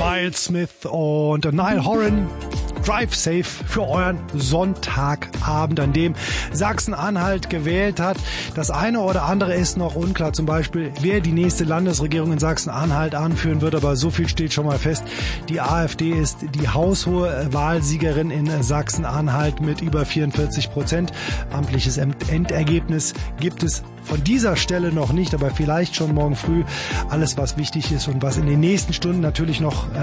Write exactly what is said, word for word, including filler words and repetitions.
Miles Smith und Niall Horan. Drive Safe für euren Sonntagabend, an dem Sachsen-Anhalt gewählt hat. Das eine oder andere ist noch unklar, zum Beispiel, wer die nächste Landesregierung in Sachsen-Anhalt anführen wird, aber so viel steht schon mal fest. Die AfD ist die haushohe Wahlsiegerin in Sachsen-Anhalt mit über vierundvierzig Prozent. Amtliches Endergebnis gibt es von dieser Stelle noch nicht, aber vielleicht schon morgen früh. Alles, was wichtig ist und was in den nächsten Stunden natürlich noch